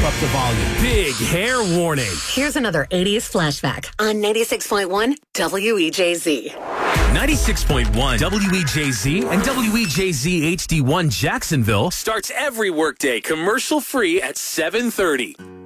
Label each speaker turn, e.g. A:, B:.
A: up the volume. Big hair warning.
B: Here's another 80s flashback on 96.1 WEJZ.
A: 96.1 WEJZ and WEJZ HD1 Jacksonville starts every workday commercial-free at 7:30.